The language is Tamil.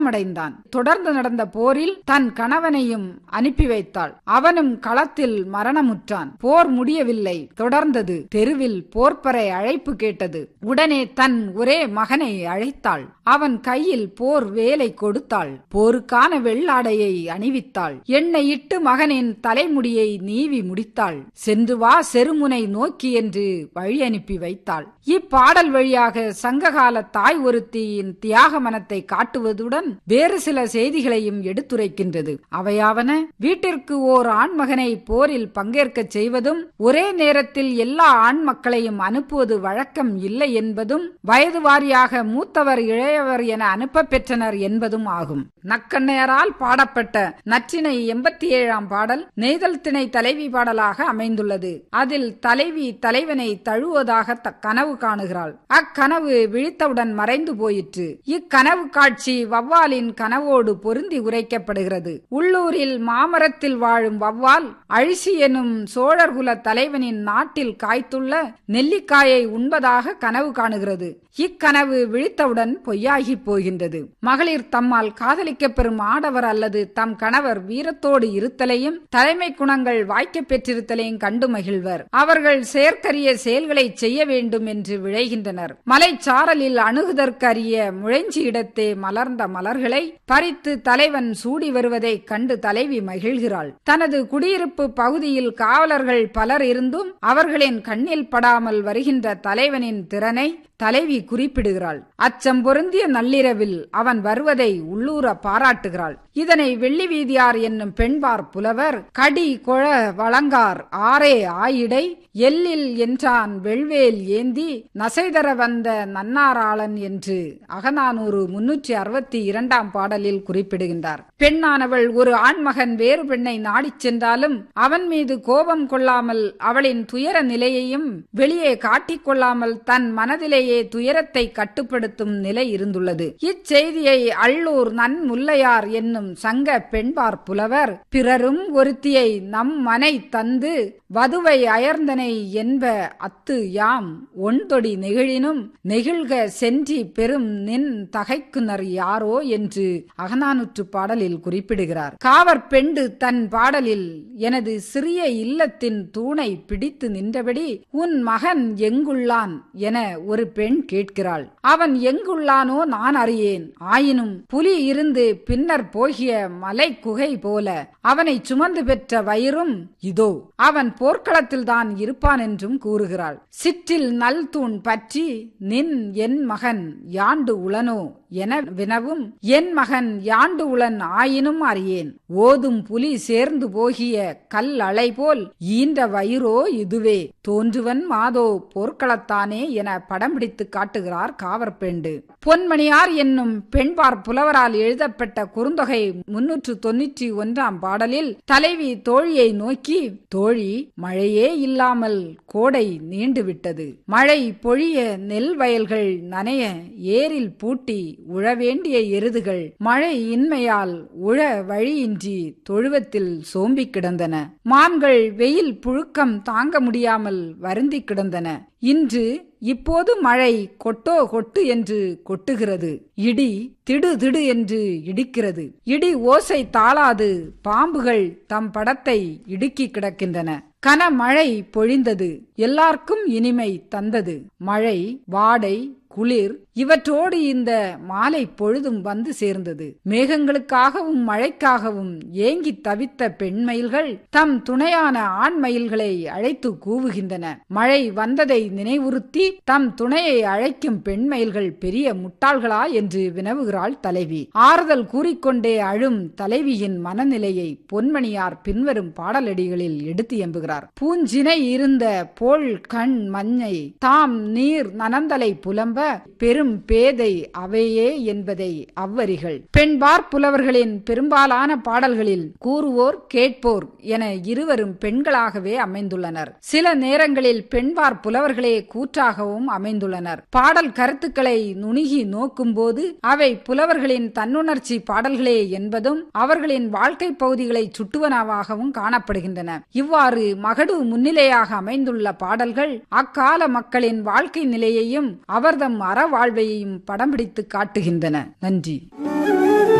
அடைந்தான். தொடர்ந்து நடந்த போரில் தன் கணவனையும் அனுப்பி வைத்தாள். அவனும் களத்தில் மரணமுற்றான். போர் முடியவில்லை, தொடர்ந்தது. தெருவில் போர்ப்பறை அழைப்பு கேட்டது. உடனே தன் ஒரே மகனை அழைத்தாள். அவன் கையில் போர் வேலை கொடுத்தாள். போருக்கான வெள்ளாடையை அணிவித்தாள். எண்ணெயிட்டு மகனின் தலைமுடியை நீவி முடித்தாள். சென்று வா செருமுனை நோக்கி என்று வழி அனுப்பி வைத்தாள். இப்பாடல் வழியாக சங்ககால தாய் ஒருத்தியின் தியாக மனத்தை காட்டுவதுடன் வேறு சில செய்திகளையும் எடுத்துரைக்கின்றது. அவையாவன: வீட்டிற்கு ஓர் ஆண்மகனை போரில் பங்கேற்க செய்வதும், ஒரே நேரத்தில் எல்லா ஆண் மக்களையும் அனுப்புவது வழக்கம் இல்லை என்பதும், வயது வாரியாக மூத்தவர் இளையவர் என அனுப்ப பெற்றனர் என்பதும் ஆகும். நக்கண்ணையரால் பாடப்பட்ட நற்றிணை 87ஆம் பாடல் நெய்தல் திணை தலைவி பாடலாக அமைந்துள்ளது. அதில் தலைவி தலைவனை தழுவதாக கனவு காணுகிறாள். அக்கனவு விழித்தவுடன் மறைந்து போயிற்று. இக்கனவு காட்சி வௌவாலின் கனவோடு பொருந்தி உரைக்கப்படுகிறது. உள்ளூரில் மாமரத்தில் வாழும் வௌவால் அழிசி எனும் சோழர்குல தலைவனின் நாட்டில் காய்த்துள்ள நெல்லிக்காயை உண்பதாக கனவு காணுகிறது. இக்கனவு விழித்தவுடன் பொய்யாகி போகின்றது. மகளிர் தம்மால் காதலிக்க பெறும் ஆடவர் அல்லது தம் கணவர் வீரத்தோடு இருத்தலையும் தலைமை குணங்கள் வாய்க்க பெற்றிருத்தலையும் கண்டு மகிழ்வர். அவர்கள் செயற்கரிய செயல்களை செய்ய வேண்டும் என்று விழைகின்றனர். மலைச்சாரலில் அணுகுதற்கரிய முழைஞ்சி இடத்தே மலர்ந்த மலர்களை பறித்து தலைவன் சூடி வருவதை கண்டு தலைவி மகிழ்கிறாள். தனது குடியிருப்பு பகுதியில் காவலர்கள் பலர் இருந்தும் அவர்களின் கண்ணில் படாமல் வருகின்ற தலைவனின் திறனை தலைவி குறிப்பிடுகிறாள். அச்சம் பொருந்திய நள்ளிரவில் அவன் வருவதை உள்ளூர பாராட்டுகிறாள். இதனை வெள்ளி வீதியார் என்னும் பெண்பார் புலவர் கடி கொழ வழங்கார் ஆரே ஆயிடை எல்லில் என்றான் வெள்வேல் ஏந்தி நசைதர வந்த நன்னாராளன் என்று அகநானூறு 362ஆம் பாடலில் குறிப்பிடுகின்றார். பெண்ணானவள் ஒரு ஆண்மகன் வேறு பெண்ணை நாடிச் சென்றாலும் அவன் மீது கோபம் கொள்ளாமல் அவளின் துயர நிலையையும் வெளியே காட்டிக்கொள்ளாமல் தன் மனதிலேயே துயரத்தை கட்டுப்படுத்தும் நிலை இருந்துள்ளது. இச்செய்தியை அள்ளூர் நன்முல்லையார் என்னும் சங்க பெண்பார் புலவர் பிறரும் ஒருத்தியை நம் மனை தந்து வதுவை அயர்ந்தனை என்ப அத்து யாம் ஒன்தொடி நெகிழினும் நெகிழ்க சென்றி பெரும் நின் தகைக்குனர் யாரோ என்று அகநானூற்று பாடலில் குறிப்பிடுகிறார். காவர் பெண்டு தன் பாடலில் எனது சிறிய இல்லத்தின் தூணை பிடித்து நின்றபடி உன் மகன் எங்குள்ளான் என ஒரு பெண் கேட்கிறாள். அவன் எங்குள்ளானோ நான் அறியேன். ஆயினும் புலி இருந்து பின்னர் போகிய மலை குகை போல அவனை சுமந்து பெற்ற வயிறும் இதோ அவன் போர்க்களத்தில் தான் இருப்பான் என்றும் கூறுகிறாள். சிற்றில் நல் தூண் பற்றி நின் என் மகன் யாண்டு உளனோ என வினவும் என் மகன் யாண்டு உளன் ஆயினும் அறியேன். ஓதும் புலி சேர்ந்து போகிய கல் அலை போல் ஈன்ற வயிறோ இதுவே தோன்றுவன் மாதோ போர்க்களத்தானே என படம் பிடித்து காட்டுகிறார் காவற்பெண்டு. பொன்மணியார் என்னும் பெண்பார் புலவரால் எழுதப்பட்ட குறுந்தொகை 391ஆம் பாடலில் தலைவி தோழியை நோக்கி, தோழி, மழையே இல்லாமல் கோடை நீண்டு விட்டது. மழை பொழிய நெல் வயல்கள் நனைய ஏரில் பூட்டி உழவேண்டிய எருதுகள் மழை இன்மையால் உழ வழியின்றி தொழுவத்தில் சோம்பி கிடந்தன. மான்கள் வெயில் புழுக்கம் தாங்க முடியாமல் வருந்தி கிடந்தன. இன்று இப்போது மழை கொட்டோ கொட்டு என்று கொட்டுகிறது. இடி திடு திடு என்று இடிக்கிறது. இடி ஓசை தாளாது பாம்புகள் தம் படத்தை இடுக்கி கிடக்கின்றன. கன மழை பொழிந்தது. எல்லாருக்கும் இனிமை தந்தது. மழை, வாடை, குளிர் இவற்றோடு இந்த மாலை பொழுதும் வந்து சேர்ந்தது. மேகங்களுக்காகவும் மழைக்காகவும் ஏங்கி தவித்த பெண்மயில்கள் தம் துணையான ஆண்மயில்களை அழைத்து கூவுகின்றன. மழை வந்ததை நினைவுறுத்தி தம் துணையை அழைக்கும் பெண்மயில்கள் பெரிய முட்டாள்களா என்று வினவுகிறாள் தலைவி. ஆறுதல் கூறிக்கொண்டே அழும் தலைவியின் மனநிலையை பொன்மணியார் பின்வரும் பாடலடிகளில் எடுத்து எம்புகிறார். பூஞ்சினை இருந்த போல் கண் மஞ்சை தாம் நீர் நனந்தலை புலம்ப பெரும் பேதை அவையே என்பதை அவ்வரிகள். பெண்பார் புலவர்களின் பெரும்பாலான பாடல்களில் கூறுவோர் கேட்போர் என இருவரும் பெண்களாகவே அமைந்துள்ளனர். சில நேரங்களில் பெண்பார் புலவர்களே கூற்றாகவும் அமைந்துள்ளனர். பாடல் கருத்துக்களை நுணுகி நோக்கும் போது அவை புலவர்களின் தன்னுணர்ச்சி பாடல்களே என்பதும் அவர்களின் வாழ்க்கை பகுதிகளை சுட்டுவனவாகவும் காணப்படுகின்றன. இவ்வாறு மகடு முன்னிலையாக அமைந்துள்ள பாடல்கள் அக்கால மக்களின் வாழ்க்கை நிலையையும் அவர்தம் அறவாழ்வையையும் படம் பிடித்து காட்டுகின்றன. நன்றி.